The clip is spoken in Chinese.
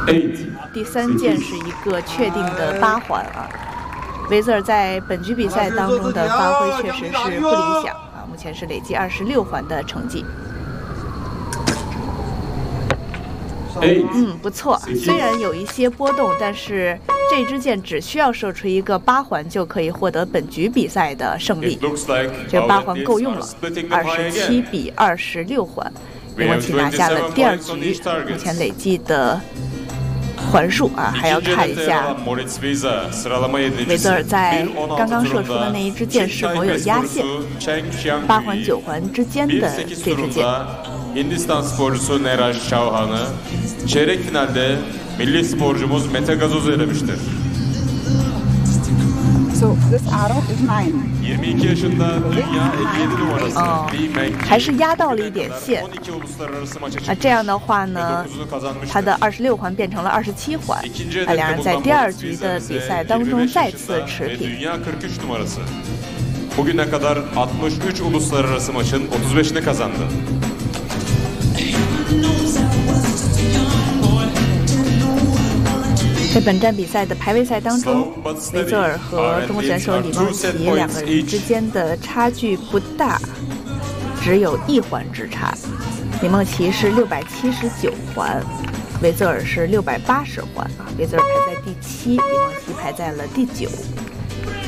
第3件是一个确定的8环啊。维泽尔在本局比赛当中的发挥确实是不理想啊，目前是累计26环的成绩。不错，虽然有一些波动，但是这支箭只需要射出一个8环就可以获得本局比赛的胜利。这个8环够用了，27比26环，利莫奇拿下了第2局，目前累计的环数啊，还要看一下维泽尔在刚刚射出的那一支箭是否有压线，8环9环之间的这支箭。 Hindistan sporcusu Neraj Chauhan'ı çeyrek finalde milli sporcumuz Mete Gazoz'u elemiştir. So this arrow is mine. 22 yaşında dünya 57 numarası Lee Meng 还是压到了一点线啊，这样的话呢，他的26环变成了27环，两人在第2局的比赛当中再次持平。 dünya 43 numarası. Bugüne kadar 63 uluslararası maçın 35'ini kazandı. 在本站比赛的排位赛当中，维泽尔和中国选手李梦琪2个人之间的差距不大，只有1环之差。李梦琪是679环，维泽尔是680环啊。维泽尔排在第7，李梦琪排在了第9。